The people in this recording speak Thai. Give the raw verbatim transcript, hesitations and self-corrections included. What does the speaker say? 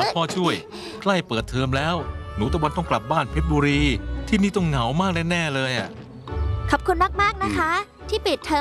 พ่อช่วยใกล้เปิดเทอมแล้วหนูตะวันต้องกลับบ้านเพชรบุรีที่นี่ต้องเหงามากแน่ๆเลยอ่ะขอบคุณมากๆนะคะ ที่ปิดเทอม